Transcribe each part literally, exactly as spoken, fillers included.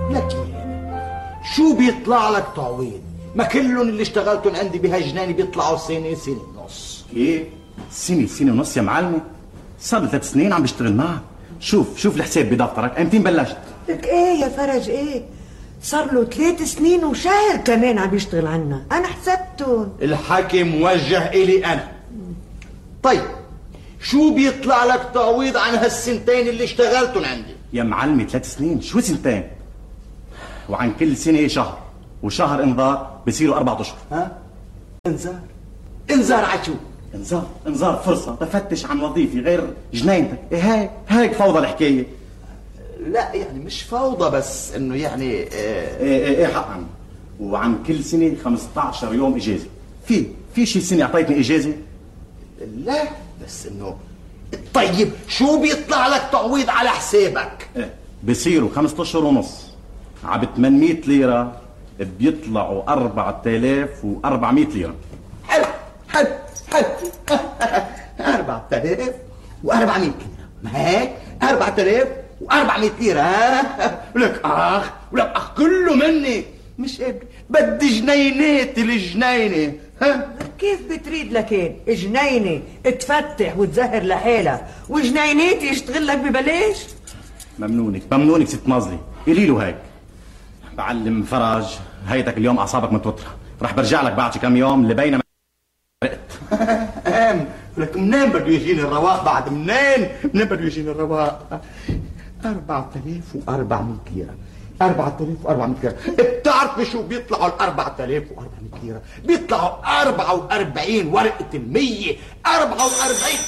لك شو بيطلع لك تعويض؟ ما كلهم اللي اشتغلتهم عندي بهالجناني بيطلعوا سنة سنة ونص. كيف؟ سنة سنة ونص يا معلمة؟ صار لي ثلاث سنين عم بشتغل معك. شوف شوف الحساب بدفترك، امتين بلشت؟ لك ايه يا فرج ايه؟ صار له ثلاث سنين وشهر كمان عم يشتغل عنا، انا حسبتهم. الحكي موجه الي انا. طيب شو بيطلع لك تعويض عن هالسنتين اللي اشتغلتهم عندي؟ يا معلمي ثلاث سنين، شو سنتين؟ وعن كل سنة شهر، وشهر انذار بصيروا أربعة أشهر. ها؟ انذار؟ انذار عشو؟ انذار انذار فرصة تفتش عن وظيفة غير جنينتك. إيه هيك هيك فوضى الحكاية. لا يعني مش فوضى، بس انه يعني اه ايه ايه ايه حقا. وعن كل سنة خمسة عشر يوم إجازة. في في شي سنة أعطيتني إجازة؟ لا بس انه طيب شو بيطلع لك تعويض على حسابك؟ ايه بصيروا خمسة أشهر ونص عب ثمانمية ليرة، بيطلعوا أربعة آلاف وأربعمية ليرة. حلو حلو حلو أربعة آلاف وأربعمية ليرة، ما هيك؟ أربعة آلاف وأربعمية ليرة. ها ولك أخ ولك أخ كله مني، مش ابني، بدي جنينات الجنينة. ها كيف بتريد لكين؟ جنينة تفتح وتزهر لحالها وجنينات يشتغل لك ببلاش؟ ممنونك ممنونك ست ناظري، قولي له هيك. بعلم فرج هيتك اليوم أعصابك متوترة، رح برجع لك بعد كم يوم لبين ما رقت. ام لك منين بده يجيني الرواق بعد؟ منين منين بده يجيني الرواق؟ أربعة آلاف وأربعمية ليرة، أربعة آلاف وأربعمية ليرة. بتعرف شو بيطلعوا ال أربعة آلاف وأربعمية ليرة؟ بيطلعوا أربعة وأربعين ورقة المية، أربعة وأربعين.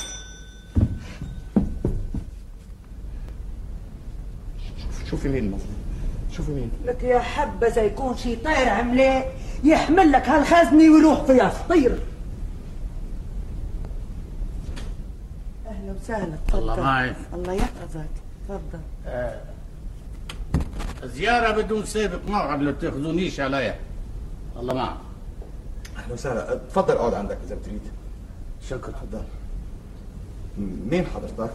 شوفي مين المظلوم، شوفي مين. لك يا حبذا يكون شي طير عملاق يحمل لك هالخزنة ويروح فيها طير. اهلا وسهلا. الله معك. الله يحفظك. تفضل. آه. زيارة بدون سابق موعد، لا تاخذونيش عليها. الله معك. اهلا وسهلا، تفضل اقعد عندك اذا بتريد. شكرا. تفضل. مين حضرتك؟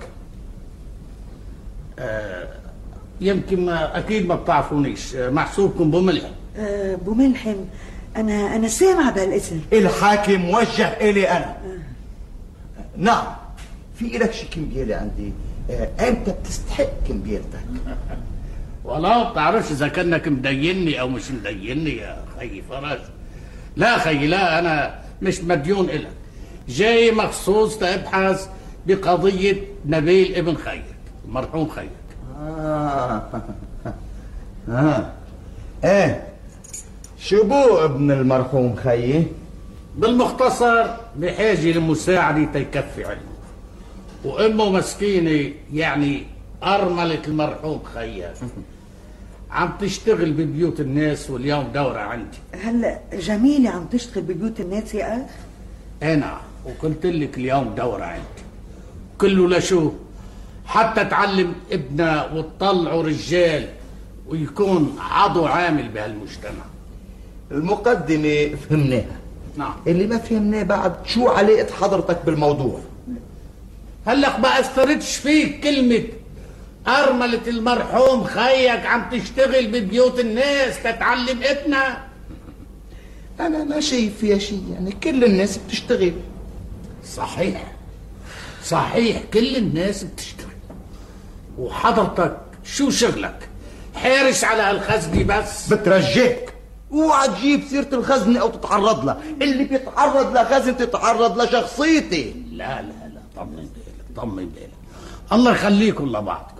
آه. يمكن ما اكيد ما بتعرفونيش، محسوبكم بملحم. أه بملحم، انا انا سامعه بهالاسم. الحاكم موجه الي انا. أه. نعم، في لك شي كمبيالة عندي. أه. امتى بتستحق كمبيالتك؟ والله ما بتعرفش اذا كانك مديني او مش مديني يا خي فرج. لا خي لا، انا مش مديون الك، جاي مخصوص تبحث بقضية نبيل ابن خيك المرحوم خيك. آه. آه. ايه شو بو ابن المرحوم خيي؟ بالمختصر بحاجة لمساعدة تيكفي علمه، وامه مسكينة يعني أرملة المرحوم خيا عم تشتغل ببيوت الناس واليوم دورة عندي. هلا جميلة عم تشتغل ببيوت الناس يا اخ؟ انا وقلت لك اليوم دورة عندي كله لشو؟ حتى تعلم ابنها وتطلعوا رجال ويكون عضو عامل بهالمجتمع. المقدمة فهمناها. نعم. اللي ما فهمناه بعد شو علاقة حضرتك بالموضوع؟ هلق ما اثرتش فيك كلمة أرملة المرحوم خيك عم تشتغل ببيوت الناس تتعلم ابنها؟ أنا ما شايف فيها شيء، يعني كل الناس بتشتغل. صحيح صحيح كل الناس بتشتغل، وحضرتك شو شغلك؟ حارس على هالخزنة بس؟ بترجيك اوعى تجيب سيرة الخزنة أو تتعرض لها، اللي بيتعرض لخزنة تتعرض لشخصيتي. لا لا لا، طمن بالك طمن بالك، الله يخليكم لبعضكم.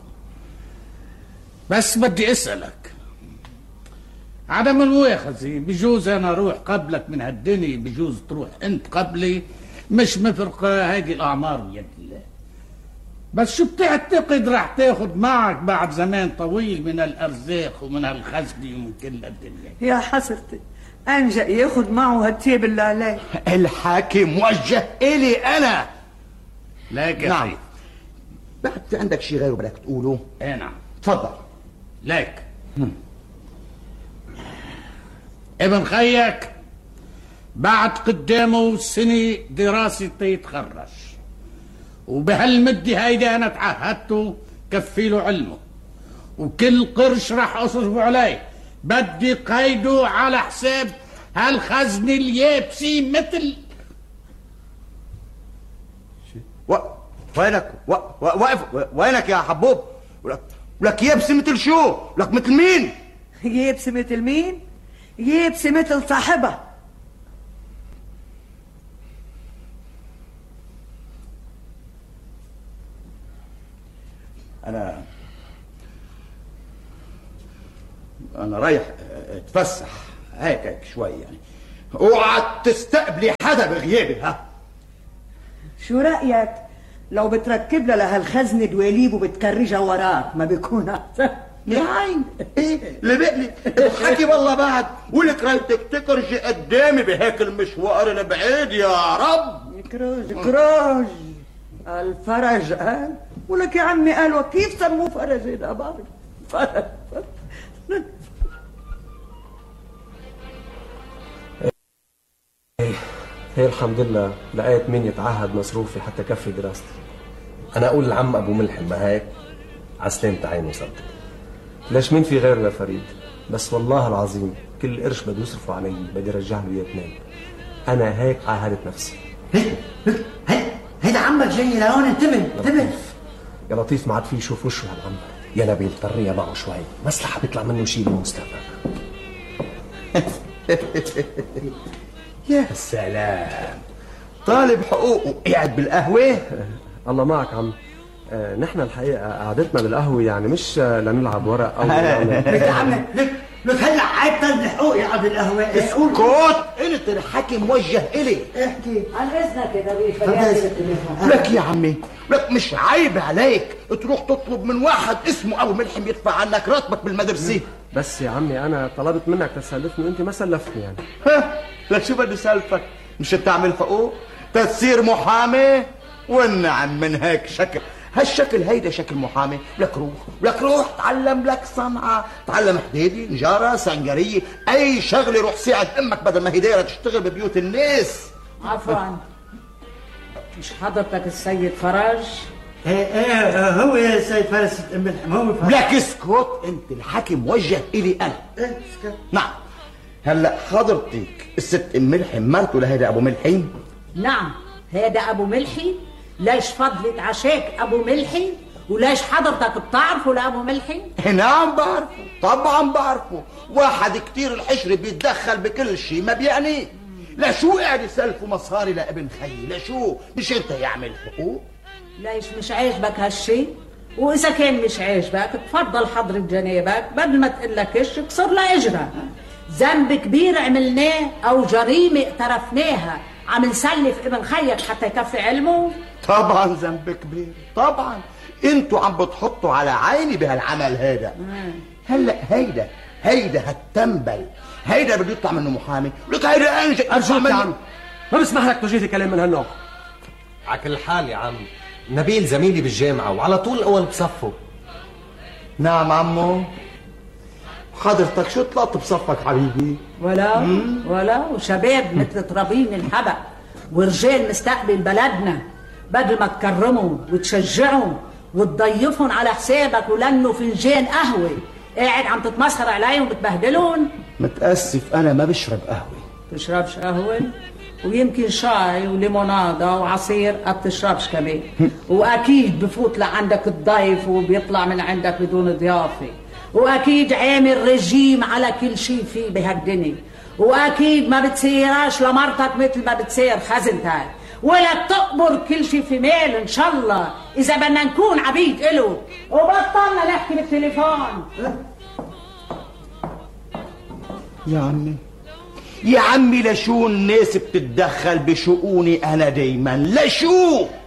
بس بدي أسألك عدم المؤاخذة، بجوز أنا أروح قبلك من هالدنيا، بجوز تروح أنت قبلي، مش مفرقة هيدي الأعمار بيد الله. بس شو بتعتقد رح تاخد معك بعد زمان طويل من الأرزاق ومن هالخزنة ومن كل الدنيا؟ يا حسرتي، أنجأ ياخد معه هالتيب اللي عليه. الحاكم موجه إلي أنا. لكن نعم. بعد في عندك شيء غيره بدك تقوله؟ ايه نعم. تفضل. لك ابن خيك بعد قدامه سنة دراسة يتخرج، وبهالمدة هيدي أنا تعهدته كفي له علمه، وكل قرش راح اصرفه عليه بدي قيده على حساب هالخزنة اليابسي مثل و... وينك و... و... واقف وينك يا حبوب؟ ولك ولك يابسي مثل شو؟ ولك مثل مين؟ يابسي مثل مين؟ يابسي مثل صاحبها. انا انا رايح اتفسح هيك هيك شوي يعني. اوعى تستقبلي حدا بغيابي. ها شو رأيك لو بتركب لها هالخزنة دواليب وبتكرجها وراك؟ ما بيكون احسن؟ يا عين ايه اللي بقلي حكي والله بعد. ولك رايتك تكرجي قدامي بهيك المشوار البعيد يا رب. كراج كراج الفرج قال. ولك يا عمي قالوا كيف سموه فرج؟ هذا بعرف فرج. هي الحمد لله لقيت مين يتعهد مصروفي حتى كفي دراستي. انا اقول لعم ابو ملحم ما هيك عسلامة عينه صدق. ليش مين في غيره يا فريد؟ بس والله العظيم كل قرش بده يصرفوا علي بدي ارجع له اياه اثنين. انا هيك عاهدت نفسي. هيدا عمك جاي لهون. انتبه انتبه يا لطيف، ما عاد في يشوف وشه هالعمر. يا نبيل طريها معه شوي، مصلحة بيطلع منه شيء بالمستقبل. يا سلام، طالب حقوق وقاعد بالقهوة. الله معك عم. آه نحن الحقيقة قعدتنا بالقهوة يعني مش لنلعب ورق أو لك يا عمي لك لك هلا عيب طالب الحقوق يقعد بالقهوة. اسكت، انت الحكي موجه الي. احكي عن اذنك يا نبيل. لك يا عمي، لك مش عيب عليك تروح تطلب من واحد اسمه ابو ملحم يدفع عنك راتبك بالمدرسة؟ بس يا عمي انا طلبت منك تسلفني وانت ما سلفتني يعني. ها لك شو بدي سالفك؟ مش تعمل حقوق تصير محامي؟ والنعم من هيك شكل. هالشكل هيدا شكل محامي. لك روح لك روح تعلم لك صنعة، تعلم حديدي، نجارة، سنجرية، اي شغلة. روح ساعد امك بدل ما هي دايرة تشتغل ببيوت الناس. عفوا، مش حضرتك السيد فرج؟ ايه ايه هو يا سيد فرج ست ام ملحم هو فرج. لك اسكت، انت الحكي موجه الي انا. ايه اسكت. نعم. هلا حضرتك الست ام ملحم مرته لهيدا ابو ملحم؟ نعم هيدا ابو ملحي. ليش فضلت عشاك ابو ملحي؟ وليش حضرتك بتعرفه لابو ملحي؟ نعم بعرفه، طبعا بعرفه. واحد كتير الحشر بيتدخل بكل شيء ما بيعني. لشو قاعد يسلفوا مصاري لابن خيي؟ لشو؟ مش انت يعمل حقوق؟ ليش مش عاجبك هالشي؟ واذا كان مش عاجبك تفضل حضرة جنابك بدل ما تقلكش كسر لا اجرى. ذنب كبير عملناه او جريمه اقترفناها عم نسلف ابن خيك حتى يكفي علمه؟ طبعا ذنب كبير، طبعا. انتوا عم بتحطوا على عيني بهالعمل هيدا. هلا هيدا هيدا هالتنبل هيدا بده يطلع منه محامي. لك هيدا انجا ارجع يا عم، ما بسمح لك تجيتي كلام من هالنوع. على كل حال يا عم، نبيل زميلي بالجامعة وعلى طول الأول بصفه. نعم عمو. حضرتك شو طلعت بصفك حبيبي؟ ولا مم. ولا وشباب مثل ترابين الحبق ورجال مستقبل بلدنا، بدل ما تكرمهم وتشجعهم وتضيفهم على حسابك ولانه فنجان قهوه قاعد عم تتمسخر عليهم وبتبهدلهم. متاسف انا ما بشرب قهوه. بتشربش قهوه؟ ويمكن شاي وليموناده وعصير ما بتشربش كمان. واكيد بفوت لعندك الضيف وبيطلع من عندك بدون ضيافه. واكيد عامل رجيم على كل شيء فيه بهالدنيا. واكيد ما بتسيراش لمرتك مثل ما بتسير خزنتك، ولا بتقبر كل شيء في مال ان شاء الله اذا بدنا نكون عبيد إله. وبطلنا نحكي بالتليفون. يا عمي يا عمي لشو الناس بتتدخل بشؤوني انا دايما؟ لشو؟